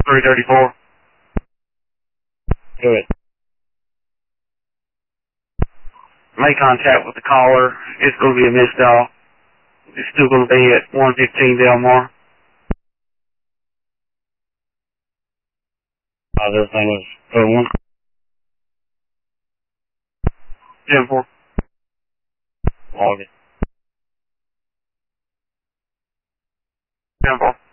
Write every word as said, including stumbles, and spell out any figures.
three thirty-four. Good. Make contact with the caller. It's going to be a missed dial. It's still going to be at one fifteen Delmar. Uh, everything was code one. ten four. Log it. ten four.